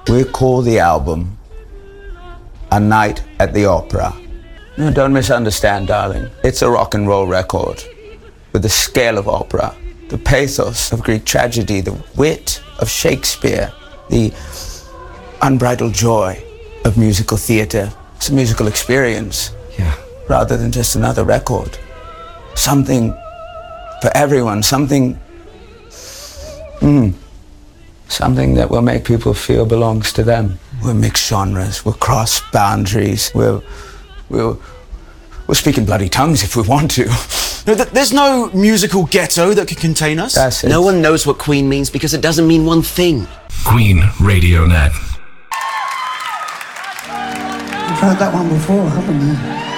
We call the album A Night at the Opera. No, don't misunderstand, darling. It's a rock and roll record with the scale of opera, the pathos of Greek tragedy, the wit of Shakespeare, the unbridled joy of musical theater. It's a musical experience, rather than just another record. Something for everyone, something that will make people feel belongs to them. We'll mix genres, we'll cross boundaries, we'll speak in bloody tongues if we want to. No, there's no musical ghetto that could contain us. That's it. No one knows what Queen means because it doesn't mean one thing. Queen Radio Net. You've heard that one before, haven't you?